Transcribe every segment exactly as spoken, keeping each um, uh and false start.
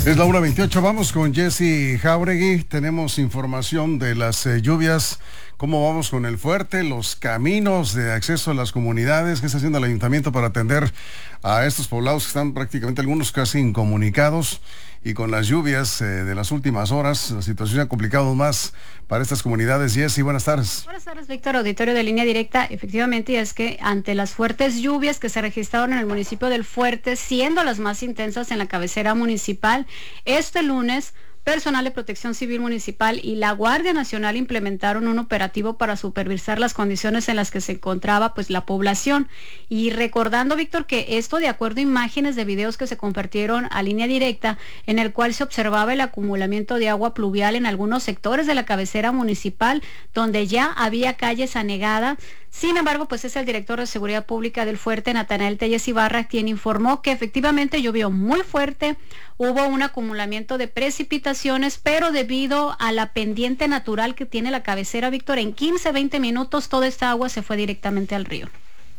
Es la una veintiocho, vamos con Jessy Jauregui. Tenemos información de las eh, lluvias, cómo vamos con el fuerte, los caminos de acceso a las comunidades, qué está haciendo el ayuntamiento para atender a estos poblados que están prácticamente algunos casi incomunicados, y con las lluvias eh, de las últimas horas, la situación ha complicado más para estas comunidades. Jessy, buenas tardes. Buenas tardes, Víctor, auditorio de Línea Directa. Efectivamente, y es que ante las fuertes lluvias que se registraron en el municipio del Fuerte, siendo las más intensas en la cabecera municipal, este lunes, personal de Protección Civil Municipal y la Guardia Nacional implementaron un operativo para supervisar las condiciones en las que se encontraba pues la población. Y recordando, Víctor, que esto de acuerdo a imágenes de videos que se compartieron a Línea Directa, en el cual se observaba el acumulamiento de agua pluvial en algunos sectores de la cabecera municipal, donde ya había calles anegadas. Sin embargo, pues es el director de Seguridad Pública del Fuerte, Natanael Telles Ibarra, quien informó que efectivamente llovió muy fuerte, hubo un acumulamiento de precipitaciones, pero debido a la pendiente natural que tiene la cabecera, Víctor, en quince, veinte minutos toda esta agua se fue directamente al río.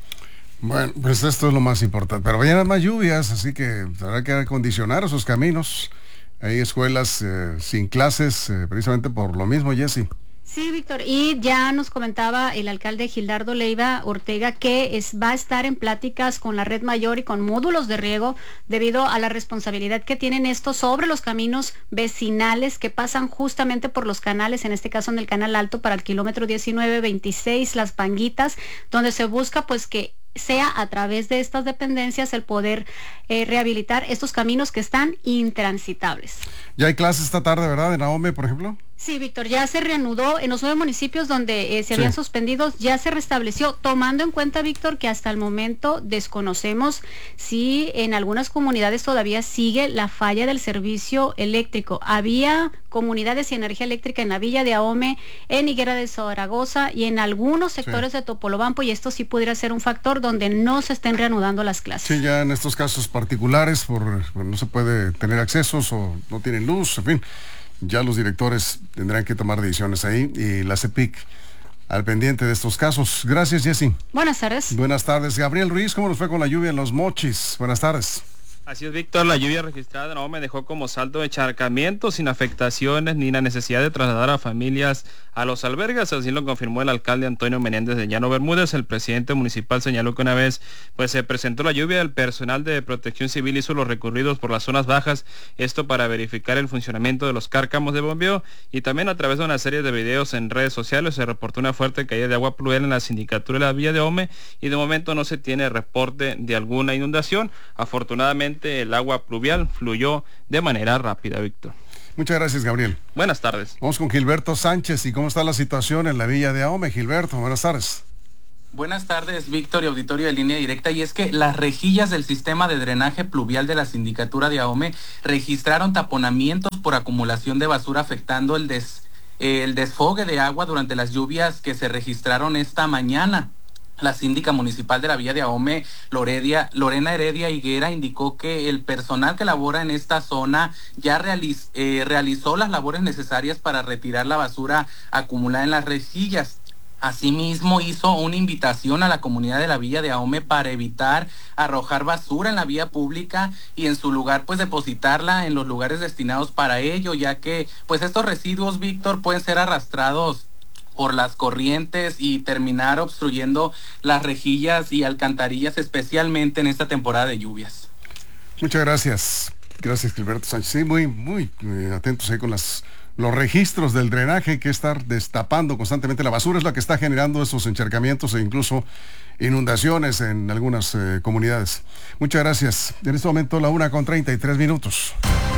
Bueno, pues esto es lo más importante, pero vayan más lluvias, así que habrá que acondicionar esos caminos. Hay escuelas eh, sin clases, eh, precisamente por lo mismo, Jessy. Sí, Víctor, y ya nos comentaba el alcalde Gildardo Leiva Ortega que es, va a estar en pláticas con la Red Mayor y con módulos de riego debido a la responsabilidad que tienen estos sobre los caminos vecinales que pasan justamente por los canales, en este caso en el Canal Alto para el kilómetro diecinueve, veintiséis, Las Panguitas, donde se busca pues que sea a través de estas dependencias el poder eh, rehabilitar estos caminos que están intransitables. Ya hay clases esta tarde, ¿verdad? En Ahome, por ejemplo. Sí, Víctor, ya se reanudó en los nueve municipios donde eh, se Sí. habían suspendido, ya se restableció, tomando en cuenta, Víctor, que hasta el momento desconocemos si en algunas comunidades todavía sigue la falla del servicio eléctrico. Había comunidades y energía eléctrica en la Villa de Ahome, en Higuera de Zaragoza y en algunos sectores sí. de Topolobampo, y esto sí pudiera ser un factor donde no se estén reanudando las clases. Sí, ya en estos casos particulares, por, por no se puede tener accesos o no tienen luz, en fin. Ya los directores tendrán que tomar decisiones ahí, y la CEPIC al pendiente de estos casos. Gracias, Jessy. Buenas tardes. Buenas tardes. Gabriel Ruiz, ¿cómo nos fue con la lluvia en Los Mochis? Buenas tardes. Así es, Víctor, la lluvia registrada en Ahome dejó como saldo encharcamientos sin afectaciones ni la necesidad de trasladar a familias a los albergues. Así lo confirmó el alcalde Antonio Menéndez de Llano Bermúdez. El presidente municipal señaló que una vez pues se presentó la lluvia, el personal de Protección Civil hizo los recorridos por las zonas bajas, esto para verificar el funcionamiento de los cárcamos de bombeo, y también a través de una serie de videos en redes sociales se reportó una fuerte caída de agua pluvial en la sindicatura de la Villa de Ahome, y de momento no se tiene reporte de alguna inundación. Afortunadamente el agua pluvial fluyó de manera rápida, Víctor. Muchas gracias, Gabriel. Buenas tardes. Vamos con Gilberto Sánchez. ¿Y cómo está la situación en la Villa de Ahome? Gilberto, buenas tardes. Buenas tardes, Víctor y auditorio de Línea Directa. Y es que las rejillas del sistema de drenaje pluvial de la sindicatura de Ahome registraron taponamientos por acumulación de basura, afectando el, des, eh, el desfogue de agua durante las lluvias que se registraron esta mañana. La síndica municipal de la Villa de Ahome, Loredia, Lorena Heredia Higuera, indicó que el personal que labora en esta zona ya realiz, eh, realizó las labores necesarias para retirar la basura acumulada en las rejillas. Asimismo, hizo una invitación a la comunidad de la Villa de Ahome para evitar arrojar basura en la vía pública y en su lugar pues depositarla en los lugares destinados para ello, ya que pues estos residuos, Víctor, pueden ser arrastrados por las corrientes y terminar obstruyendo las rejillas y alcantarillas, especialmente en esta temporada de lluvias. Muchas gracias. Gracias, Gilberto Sánchez. Sí, muy, muy eh, atentos ahí con las, los registros del drenaje. Hay que estar destapando constantemente. La basura es la que está generando esos encharcamientos e incluso inundaciones en algunas eh, comunidades. Muchas gracias. En este momento la una con treinta y tres minutos.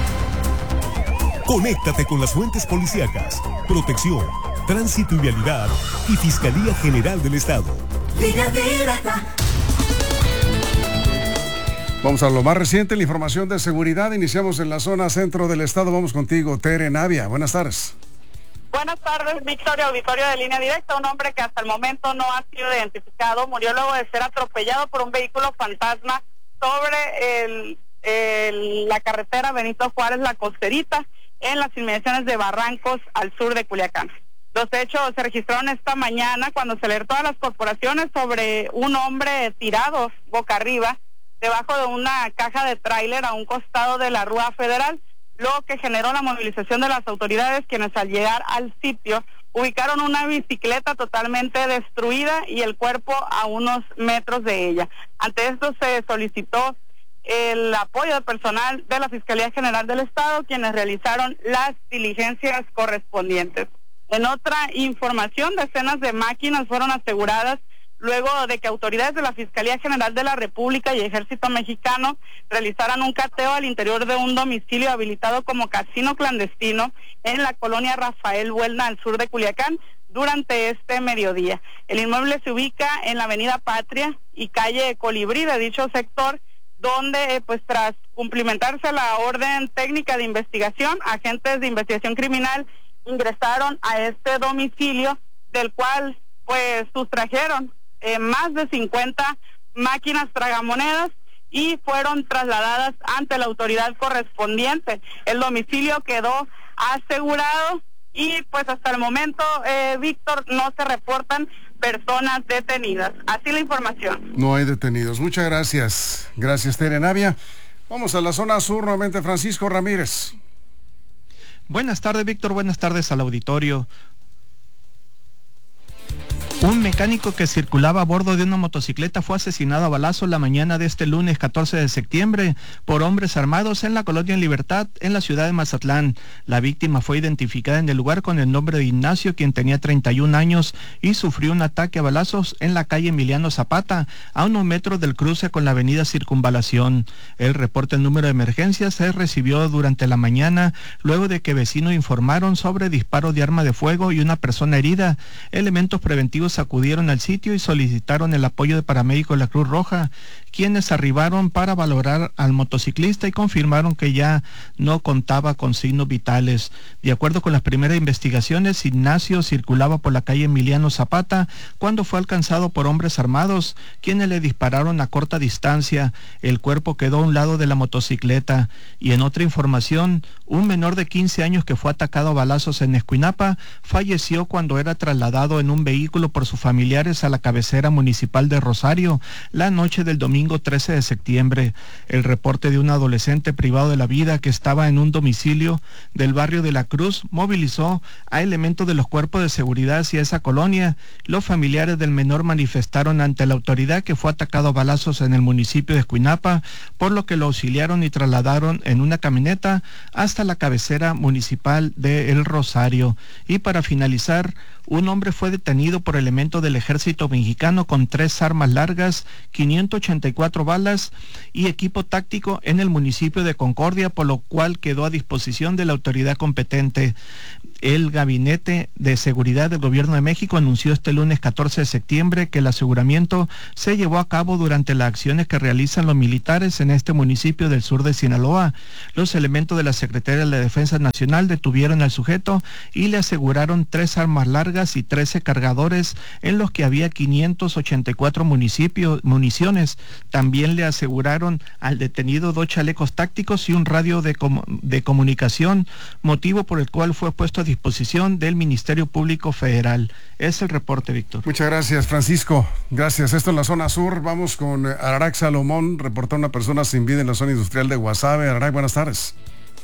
Conéctate con las fuentes policíacas, protección, tránsito y vialidad y Fiscalía General del Estado. Vamos a lo más reciente, la información de seguridad. Iniciamos en la zona centro del estado. Vamos contigo, Tere Navia. Buenas tardes. Buenas tardes, Victoria, auditorio de Línea Directa. Un hombre que hasta el momento no ha sido identificado murió luego de ser atropellado por un vehículo fantasma sobre el, el, la carretera Benito Juárez, La Costerita, en las inmediaciones de Barrancos, al sur de Culiacán. Los hechos se registraron esta mañana cuando se alertó a las corporaciones sobre un hombre tirado boca arriba debajo de una caja de tráiler a un costado de la Rúa Federal. lo que generó la movilización de las autoridades, quienes al llegar al sitio ubicaron una bicicleta totalmente destruida y el cuerpo a unos metros de ella. Ante esto se solicitó el apoyo del personal de la Fiscalía General del Estado, quienes realizaron las diligencias correspondientes. En otra información, decenas de máquinas fueron aseguradas luego de que autoridades de la Fiscalía General de la República y Ejército Mexicano realizaran un cateo al interior de un domicilio habilitado como casino clandestino en la colonia Rafael Buelna, al sur de Culiacán, durante este mediodía. El inmueble se ubica en la avenida Patria y calle Colibrí de dicho sector, donde pues tras cumplimentarse la orden técnica de investigación, agentes de investigación criminal ingresaron a este domicilio, del cual pues sustrajeron eh, más de cincuenta máquinas tragamonedas y fueron trasladadas ante la autoridad correspondiente. El domicilio quedó asegurado y pues hasta el momento, eh, Víctor, no se reportan personas detenidas. Así la información. No hay detenidos. Muchas gracias. Gracias, Tere Navia. Vamos a la zona sur nuevamente, Francisco Ramírez. Buenas tardes, Víctor. Buenas tardes al auditorio. Un mecánico que circulaba a bordo de una motocicleta fue asesinado a balazo la mañana de este lunes catorce de septiembre por hombres armados en la colonia Libertad, en la ciudad de Mazatlán. La víctima fue identificada en el lugar con el nombre de Ignacio, quien tenía treinta y un años y sufrió un ataque a balazos en la calle Emiliano Zapata, a unos metros del cruce con la avenida Circunvalación. El reporte en número de emergencias se recibió durante la mañana, luego de que vecinos informaron sobre disparo de arma de fuego y una persona herida. Elementos preventivos acudieron al sitio y solicitaron el apoyo de paramédicos de la Cruz Roja, quienes arribaron para valorar al motociclista y confirmaron que ya no contaba con signos vitales. De acuerdo con las primeras investigaciones, Ignacio circulaba por la calle Emiliano Zapata cuando fue alcanzado por hombres armados, quienes le dispararon a corta distancia. El cuerpo quedó a un lado de la motocicleta. Y en otra información, un menor de quince años que fue atacado a balazos en Escuinapa falleció cuando era trasladado en un vehículo por sus familiares a la cabecera municipal de Rosario la noche del domingo trece de septiembre. El reporte de un adolescente privado de la vida que estaba en un domicilio del barrio de La Cruz movilizó a elementos de los cuerpos de seguridad hacia esa colonia. Los familiares del menor manifestaron ante la autoridad que fue atacado a balazos en el municipio de Escuinapa, por lo que lo auxiliaron y trasladaron en una camioneta hasta la cabecera municipal de El Rosario. Y para finalizar, un hombre fue detenido por elementos del ejército mexicano con tres armas largas, quinientas ochenta y cuatro balas y equipo táctico en el municipio de Concordia, por lo cual quedó a disposición de la autoridad competente. El Gabinete de Seguridad del Gobierno de México anunció este lunes catorce de septiembre que el aseguramiento se llevó a cabo durante las acciones que realizan los militares en este municipio del sur de Sinaloa. Los elementos de la Secretaría de la Defensa Nacional detuvieron al sujeto y le aseguraron tres armas largas y trece cargadores, en los que había quinientas ochenta y cuatro municipios, municiones. También le aseguraron al detenido dos chalecos tácticos y un radio de, com- de comunicación, motivo por el cual fue puesto a disposición del Ministerio Público Federal. Es el reporte, Víctor. Muchas gracias, Francisco. Gracias. Esto en la zona sur. Vamos con Ararak Salomón. Reportó una persona sin vida en la zona industrial de Guasave. Ararak, buenas tardes.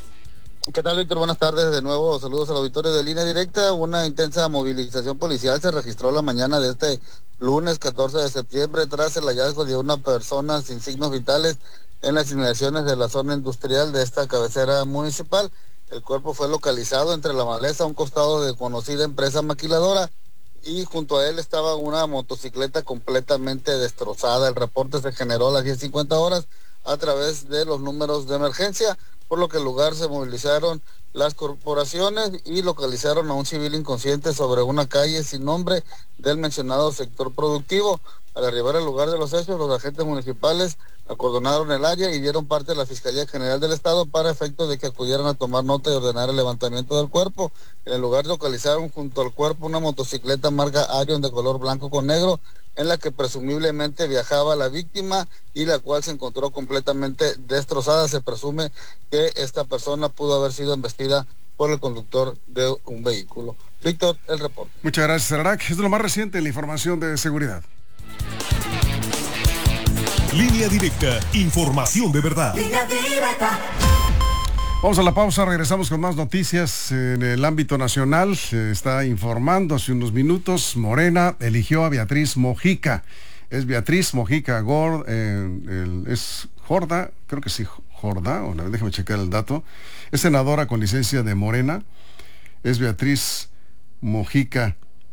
¿Qué tal, Víctor? Buenas tardes. De nuevo, saludos al auditorio de Línea Directa. Una intensa movilización policial se registró la mañana de este lunes catorce de septiembre tras el hallazgo de una persona sin signos vitales en las inmediaciones de la zona industrial de esta cabecera municipal. El cuerpo fue localizado entre la maleza a un costado de conocida empresa maquiladora y junto a él estaba una motocicleta completamente destrozada. El reporte se generó a las diez cincuenta horas a través de los números de emergencia, por lo que el lugar se movilizaron las corporaciones y localizaron a un civil inconsciente sobre una calle sin nombre del mencionado sector productivo. Al arribar al lugar de los hechos, los agentes municipales acordonaron el área y dieron parte a la Fiscalía General del Estado para efecto de que acudieran a tomar nota y ordenar el levantamiento del cuerpo. En el lugar localizaron junto al cuerpo una motocicleta marca Arion de color blanco con negro, en la que presumiblemente viajaba la víctima y la cual se encontró completamente destrozada. Se presume que esta persona pudo haber sido embestida por el conductor de un vehículo. Víctor, el reporte. Muchas gracias, Ararak. Es lo más reciente en la información de seguridad. Línea Directa, información de verdad. Línea Directa. Vamos a la pausa, regresamos con más noticias en el ámbito nacional. Se está informando hace unos minutos, Morena eligió a Beatriz Mojica. Es Beatriz Mojica Gord, eh, el, es Jorda, creo que sí, Jorda, o no, déjame checar el dato. Es senadora con licencia de Morena. Es Beatriz Mojica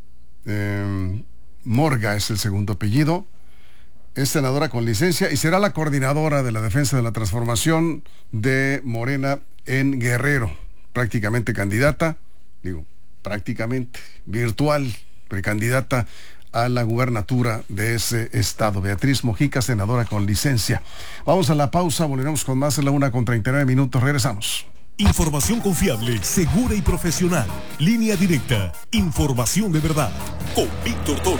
eh, Morga, es el segundo apellido. Es senadora con licencia y será la coordinadora de la defensa de la transformación de Morena en Guerrero. Prácticamente candidata, digo, prácticamente virtual, precandidata a la gubernatura de ese estado. Beatriz Mojica, senadora con licencia. Vamos a la pausa, volveremos con más a la una con treinta y nueve minutos. Regresamos. Información confiable, segura y profesional. Línea Directa. Información de verdad. Con Víctor Toro.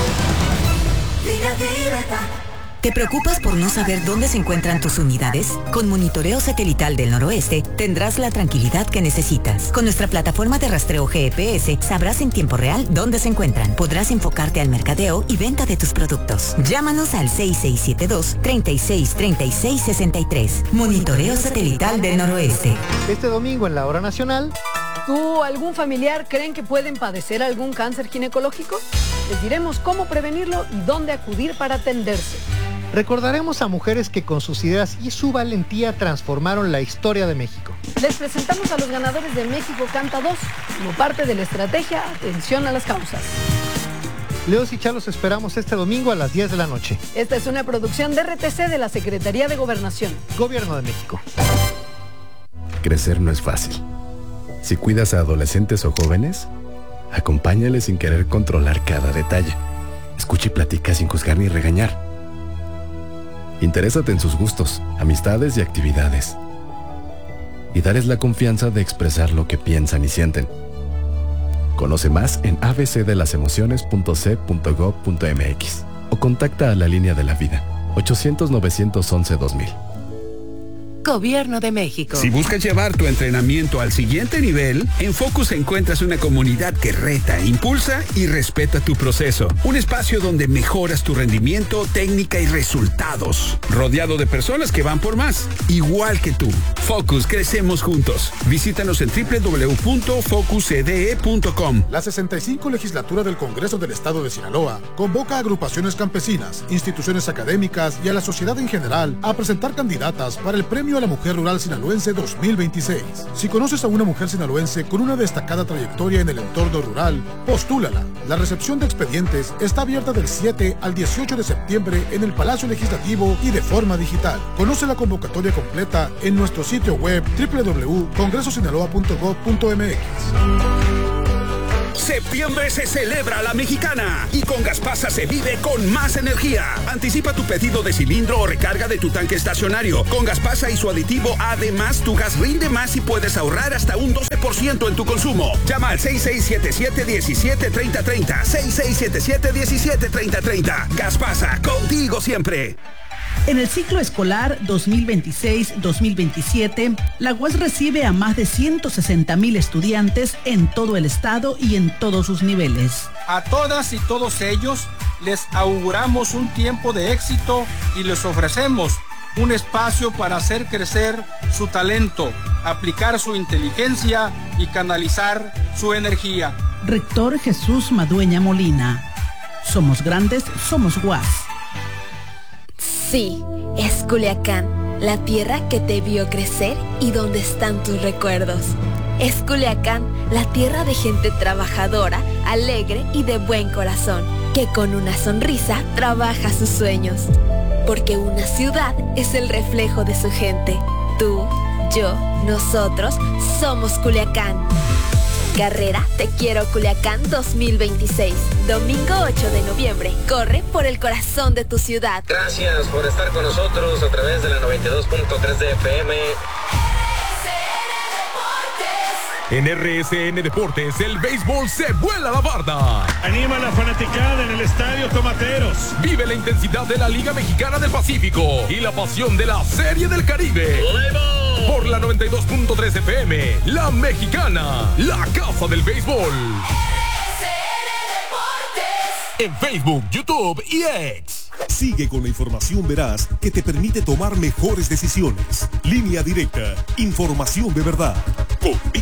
Línea Directa. ¿Te preocupas por no saber dónde se encuentran tus unidades? Con Monitoreo Satelital del Noroeste tendrás la tranquilidad que necesitas. Con nuestra plataforma de rastreo G P S sabrás en tiempo real dónde se encuentran. Podrás enfocarte al mercadeo y venta de tus productos. Llámanos al seis seis siete dos, treinta y seis, treinta y seis, sesenta y tres. Monitoreo Satelital del Noroeste. Este domingo en la Hora Nacional. ¿Tú o algún familiar creen que pueden padecer algún cáncer ginecológico? Les diremos cómo prevenirlo y dónde acudir para atenderse. Recordaremos a mujeres que con sus ideas y su valentía transformaron la historia de México. Les presentamos a los ganadores de México Canta dos como parte de la estrategia Atención a las Causas. Leos y Chalos esperamos este domingo a las diez de la noche. Esta es una producción de R T C de la Secretaría de Gobernación. Gobierno de México. Crecer no es fácil. Si cuidas a adolescentes o jóvenes, acompáñales sin querer controlar cada detalle. Escucha y platica sin juzgar ni regañar. Interésate en sus gustos, amistades y actividades. Y darles la confianza de expresar lo que piensan y sienten. Conoce más en a b c de las emociones punto c punto gob punto m x o contacta a la Línea de la Vida ochocientos, novecientos once, dos mil. Gobierno de México. Si buscas llevar tu entrenamiento al siguiente nivel, en Focus encuentras una comunidad que reta, impulsa y respeta tu proceso. Un espacio donde mejoras tu rendimiento, técnica y resultados. Rodeado de personas que van por más, igual que tú. Focus, crecemos juntos. Visítanos en doble u doble u doble u punto focus c d e punto com. La sesenta y cinco Legislatura del Congreso del Estado de Sinaloa convoca a agrupaciones campesinas, instituciones académicas y a la sociedad en general a presentar candidatas para el Premio a la Mujer Rural Sinaloense dos mil veintiséis. Si conoces a una mujer sinaloense con una destacada trayectoria en el entorno rural, postúlala. La recepción de expedientes está abierta del siete al dieciocho de septiembre en el Palacio Legislativo y de forma digital. Conoce la convocatoria completa en nuestro sitio web doble u doble u doble u punto congreso sinaloa punto gob punto m x. Septiembre se celebra la mexicana y con Gaspasa se vive con más energía. Anticipa tu pedido de cilindro o recarga de tu tanque estacionario. Con Gaspasa y su aditivo, además, tu gas rinde más y puedes ahorrar hasta un doce por ciento en tu consumo. Llama al seis seis siete siete, diecisiete, treinta, treinta. seis seis siete siete, diecisiete, treinta, treinta. Gaspasa, contigo siempre. En el ciclo escolar dos mil veintiséis dos mil veintisiete, la U A S recibe a más de ciento sesenta mil estudiantes en todo el estado y en todos sus niveles. A todas y todos ellos les auguramos un tiempo de éxito y les ofrecemos un espacio para hacer crecer su talento, aplicar su inteligencia y canalizar su energía. Rector Jesús Madueña Molina. Somos grandes, somos U A S. Sí, es Culiacán, la tierra que te vio crecer y donde están tus recuerdos. Es Culiacán, la tierra de gente trabajadora, alegre y de buen corazón, que con una sonrisa trabaja sus sueños. Porque una ciudad es el reflejo de su gente. Tú, yo, nosotros somos Culiacán. Carrera Te Quiero Culiacán dos mil veintiséis. Domingo ocho de noviembre. Corre por el corazón de tu ciudad. Gracias por estar con nosotros a través de la noventa y dos punto tres de F M. En R S N Deportes, el béisbol se vuela la barda. Anima a la fanaticada en el Estadio Tomateros. Vive la intensidad de la Liga Mexicana del Pacífico y la pasión de la Serie del Caribe. Por la noventa y dos punto tres F M, La Mexicana, la casa del béisbol. En Facebook, YouTube y X. Sigue con la información veraz que te permite tomar mejores decisiones. Línea Directa, información de verdad. Con